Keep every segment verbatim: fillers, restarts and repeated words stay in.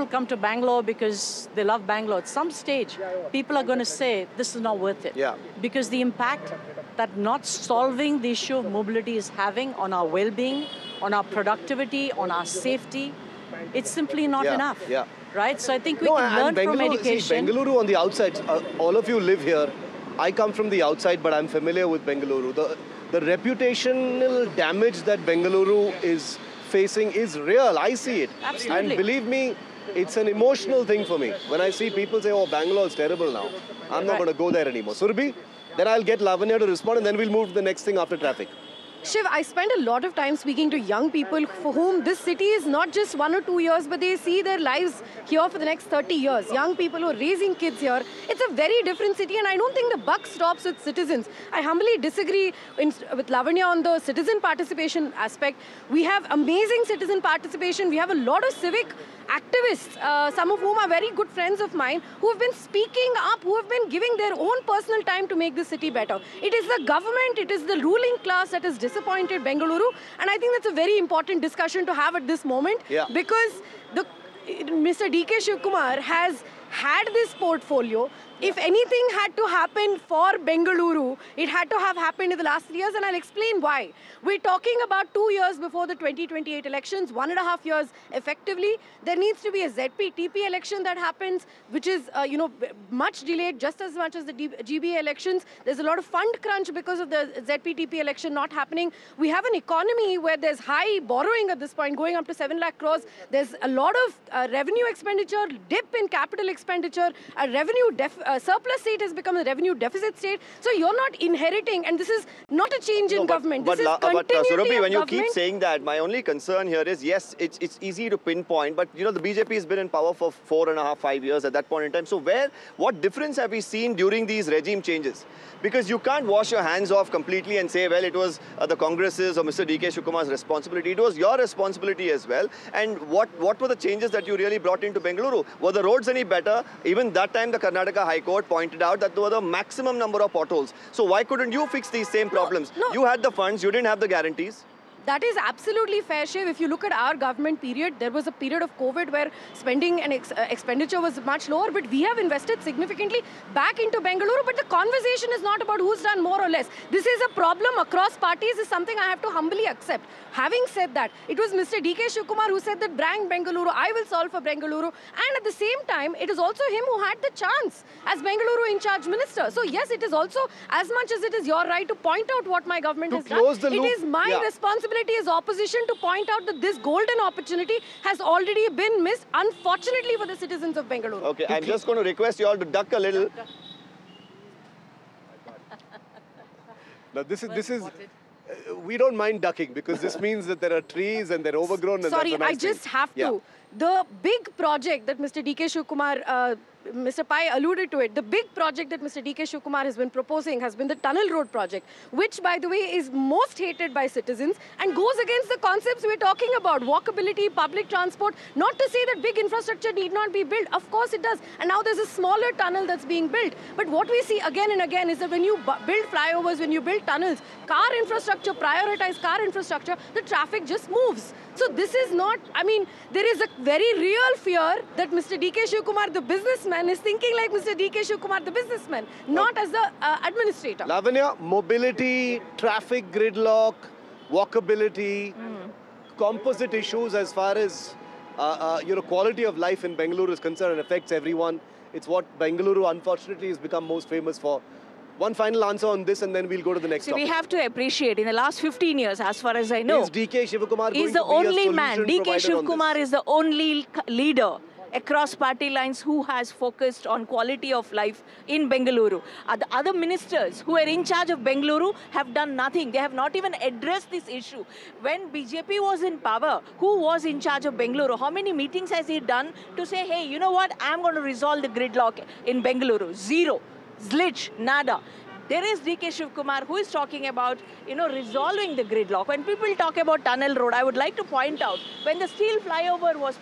people come to Bangalore because they love Bangalore. At some stage, people are going to say, this is not worth it. Yeah. Because the impact that not solving the issue of mobility is having on our well-being, on our productivity, on our safety, it's simply not yeah. enough. Yeah. Right? So I think we no, can learn from Bengaluru, education. See, Bengaluru on the outside, uh, all of you live here. I come from the outside, but I'm familiar with Bengaluru. The, the reputational damage that Bengaluru is facing is real. I see it. Absolutely. And believe me, it's an emotional thing for me. When I see people say, oh, Bangalore is terrible now. I'm not right. going to go there anymore. Surabhi, then I'll get Lavanya to respond and then we'll move to the next thing after traffic. Shiv, I spend a lot of time speaking to young people for whom this city is not just one or two years, but they see their lives here for the next thirty years. Young people who are raising kids here. It's a very different city, and I don't think the buck stops with citizens. I humbly disagree in, with Lavanya on the citizen participation aspect. We have amazing citizen participation. We have a lot of civic activists, uh, some of whom are very good friends of mine, who have been speaking up, who have been giving their own personal time to make this city better. It is the government, it is the ruling class that has disappointed Bengaluru, and I think that's a very important discussion to have at this moment, yeah. because the, Mister D K Shivakumar has had this portfolio. If anything had to happen for Bengaluru, it had to have happened in the last three years, and I'll explain why. We're talking about two years before the twenty twenty-eight elections, one and a half years effectively. There needs to be a Z P T P election that happens, which is, uh, you know, much delayed, just as much as the G B A elections. There's a lot of fund crunch because of the Z P T P election not happening. We have an economy where there's high borrowing at this point, going up to seven lakh crores. There's a lot of uh, revenue expenditure, dip in capital expenditure, a revenue def uh, surplus state has become a revenue deficit state. So you're not inheriting, and this is not a change in no, but, government. But, this but, is continuity but uh, Surabhi, of when you government. keep saying that, my only concern here is, yes, it's, it's easy to pinpoint, but you know, the B J P has been in power for four and a half, five years at that point in time. So where, what difference have we seen during these regime changes? Because you can't wash your hands off completely and say, well, it was uh, the Congress's or Mister D K Shivkumar's responsibility. It was your responsibility as well. And what, what were the changes that you really brought into Bengaluru? Were the roads any better? Even that time, the Karnataka High Court pointed out that there were the maximum number of potholes. So why couldn't you fix these same problems? No, no. You had the funds, you didn't have the guarantees. That is absolutely fair, Shiv. If you look at our government period, there was a period of COVID where spending and ex uh, expenditure was much lower, but we have invested significantly back into Bengaluru. But the conversation is not about who's done more or less. This is a problem across parties, is something I have to humbly accept. Having said that, it was Mister D K Shivkumar who said that bring Bengaluru, I will solve for Bengaluru. And at the same time, it is also him who had the chance as Bengaluru in charge minister. So yes, it is also, as much as it is your right to point out what my government to has close done, the loop, it is my yeah. responsibility as opposition to point out that this golden opportunity has already been missed, unfortunately, for the citizens of Bengaluru. Okay, I'm just going to request you all to duck a little. Now this is, this is, uh, we don't mind ducking because this means that there are trees and they're overgrown. And Sorry, that's a nice I just thing. have to. Yeah. The big project that Mister D K Shivkumar, uh, Mister Pai alluded to it, the big project that Mister D K Shivkumar has been proposing has been the Tunnel Road project, which, by the way, is most hated by citizens and goes against the concepts we're talking about, walkability, public transport. Not to say that big infrastructure need not be built. Of course it does. And now there's a smaller tunnel that's being built. But what we see again and again is that when you build flyovers, when you build tunnels, car infrastructure, prioritize car infrastructure, the traffic just moves. So this is not, I mean, there is a very real fear that Mister D K Shivkumar, the businessman, is thinking like Mister D K Shivkumar, the businessman, not as the uh, administrator. Lavanya, mobility, traffic gridlock, walkability, mm. composite issues as far as uh, uh, you know, quality of life in Bengaluru is concerned, and affects everyone. It's what Bengaluru, unfortunately, has become most famous for. One final answer on this and then we'll go to the next So topic. we have to appreciate, in the last fifteen years, as far as I know, is D K Shivkumar he's going the to be only a man, D K Shivkumar is is the only leader across party lines who has focused on quality of life in Bengaluru. Uh, the other ministers who are in charge of Bengaluru have done nothing. They have not even addressed this issue. When B J P was in power, who was in charge of Bengaluru? How many meetings has he done to say, hey, you know what, I'm going to resolve the gridlock in Bengaluru? Zero. Zlich. Nada. There is D K Shivkumar who is talking about, you know, resolving the gridlock. When people talk about Tunnel Road, I would like to point out, when the steel flyover was, pro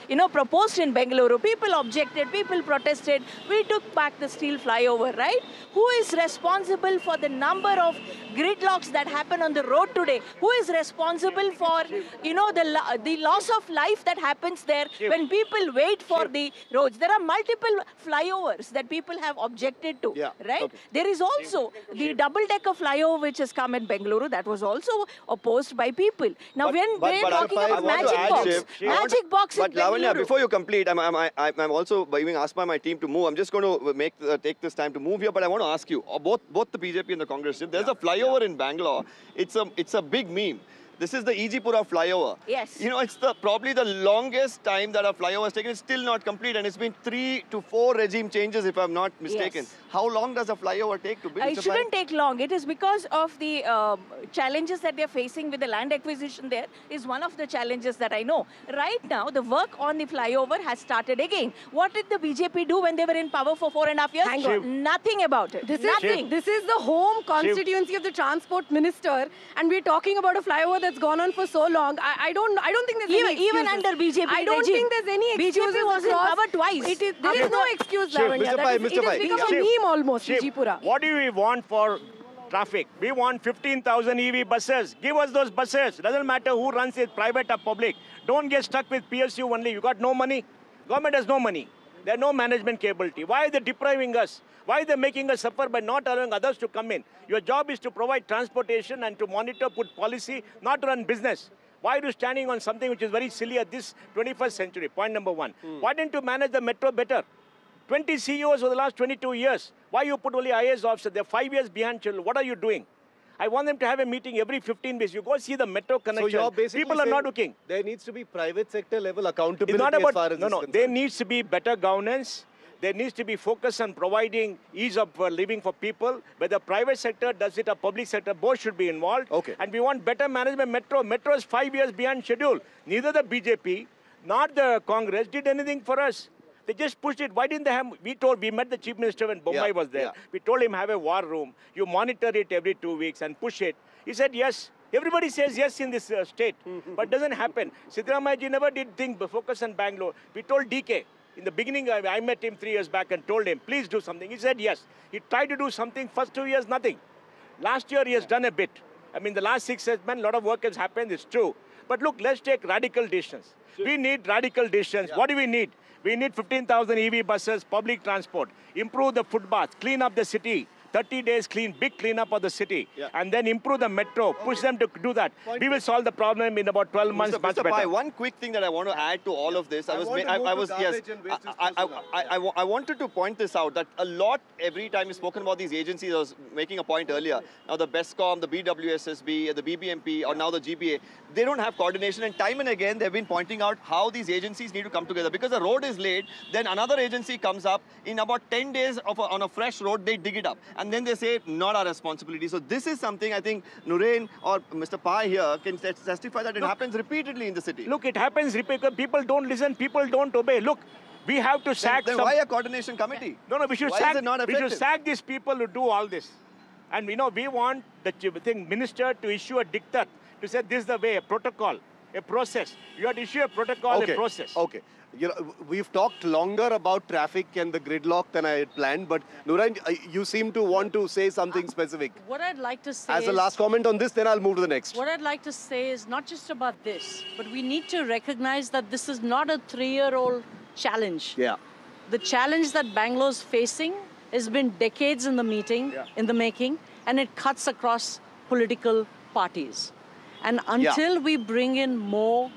you know, proposed in Bengaluru. People objected, people protested. We took back the steel flyover, right? Who is responsible for the number of gridlocks that happen on the road today? Who is responsible for, you know, the, lo- the loss of life that happens there when people wait for the roads? There are multiple flyovers that people have objected to, Yeah, right? okay. There is also the double-decker flyover which has come in Bengaluru that was also opposed by people. Now, But- when but- we're but talking I about want to magic add, box, Shiv, I want magic to- box in But Lavanya, Bengaluru. before you complete, I'm, I'm, I'm, I'm also being asked by my team to move. I'm just going to make uh, take this time to move here, but I want to ask you, uh, both both the B J P and the Congress, if there's a flyover in Bangalore, it's a it's a big meme. This is the E G Pura flyover. Yes. You know, it's the probably the longest time that a flyover has taken. It's still not complete, and it's been three to four regime changes, if I'm not mistaken. Yes. How long does a flyover take to build? Uh, It Mister Pai? shouldn't take long. It is because of the uh, challenges that they're facing with the land acquisition there is one of the challenges that I know. Right now, the work on the flyover has started again. What did the B J P do when they were in power for four and a half years? Hang on. Nothing about it. This Nothing. is, this is the home constituency of the transport minister, and we're talking about a flyover that's gone on for so long. I, I don't I don't think there's Even- any even excuses. under B J P I don't regime. think there's any B J P excuses was in across- power twice. It is, there is no excuse, Shiv, Lavanya. Mister That Pai, is- Mister it Pai. has become Shiv, a meme almost, Shiv, Vijaypura. what do we want for traffic? We want fifteen thousand E V buses. Give us those buses. Doesn't matter who runs it, private or public. Don't get stuck with P S U only. You got no money. Government has no money. There are no management capability. Why are they depriving us? Why are they making us suffer by not allowing others to come in? Your job is to provide transportation and to monitor, put policy, not to run business. Why are you standing on something which is very silly at this twenty-first century? Point number one. Hmm. Why didn't you manage the metro better? twenty C E Os for the last twenty-two years. Why you put only I A S officers? They're five years behind children. What are you doing? I want them to have a meeting every fifteen days. You go see the metro So connection. you're basically People are saying not looking. there needs to be private sector level accountability It's not as far about, as no, this no. is There concerned. needs to be better governance. There needs to be focus on providing ease of uh, living for people. Whether private sector does it or public sector, both should be involved. Okay. And we want better management. Metro, Metro is five years behind schedule. Neither the B J P nor the Congress did anything for us. They just pushed it. Why didn't they have? We told, we met the chief minister when Bombay Yeah, was there. yeah. We told him have a war room. You monitor it every two weeks and push it. He said yes. Everybody says yes in this uh, state, but doesn't happen. Siddaramaiah ji never did think focus on Bangalore. We told D K. In the beginning, I, I met him three years back and told him, please do something. He said yes. He tried to do something. First two years, nothing. Last year, he has done a bit. I mean, the last six years, man, a lot of work has happened. It's true. But look, let's take radical decisions. We need radical decisions. What do we need? We need fifteen thousand E V buses, public transport, improve the footpaths, clean up the city. thirty days clean, big cleanup of the city, Yeah. and then improve the metro, push them to do that. We will solve the problem in about twelve months, Mister much Mister Pai, better. one quick thing that I want to add to all of this. I, I was, want ma- to move I, I to was, yes, garbage and waste I, I, I, disposal I, I, wa- I wanted to point this out that a lot every time we've spoken about these agencies. I was making a point earlier. Now the BESCOM, the B W S S B, the B B M P, or now the G B A, they don't have coordination. And time and again, they've been pointing out how these agencies need to come together because the road is laid. Then another agency comes up in about ten days of a, on a fresh road. They dig it up, and then they say not our responsibility. So this is something I think Nurain or Mister Pai here can tes- testify that it Look, happens repeatedly in the city. Look, it happens because people don't listen, people don't obey. Look, we have to then, sack then some... why a coordination committee? No, no, we should Why sack. is it not we should effective? sack these people who do all this, and you know we want the ch- thing minister to issue a diktat to say this is the way, a protocol, a process. You have to issue a protocol, Okay. a process. Okay. You know, we've talked longer about traffic and the gridlock than I had planned, but Nurain, uh, you seem to want to say something specific. What I'd like to say As a is, last comment on this, then I'll move to the next. what I'd like to say is not just about this, but we need to recognize that this is not a three-year-old challenge. Yeah. The challenge that Bangalore's facing has been decades in the meeting, Yeah. in the making, and it cuts across political parties. And until we bring in more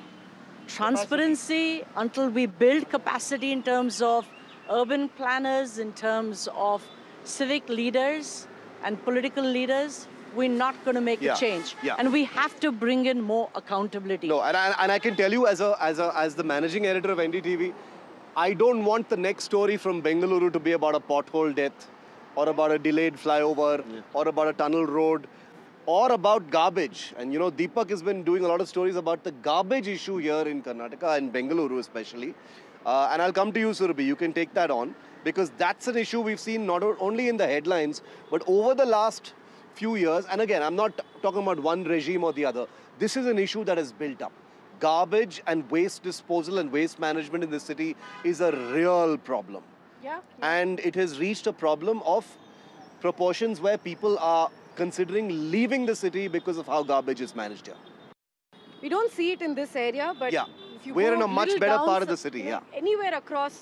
transparency, until we build capacity in terms of urban planners, in terms of civic leaders and political leaders, we're not going to make Yeah, a change. yeah. And we have to bring in more accountability. No, and I, and I can tell you as a as a as the managing editor of N D T V, I don't want the next story from Bengaluru to be about a pothole death, or about a delayed flyover, or about a tunnel road, or about garbage. And you know, Deepak has been doing a lot of stories about the garbage issue here in Karnataka and Bengaluru especially. Uh, and I'll come to you, Surabhi. You can take that on because that's an issue we've seen not o- only in the headlines, but over the last few years. And again, I'm not talking about one regime or the other. This is an issue that has built up. garbage and waste disposal and waste management in the city is a real problem. Yeah. And it has reached a problem of proportions where people are considering leaving the city because of how garbage is managed here. We don't see it in this area, but Yeah. if you We're go in a much little better down part of so- the city, you know, yeah. Anywhere across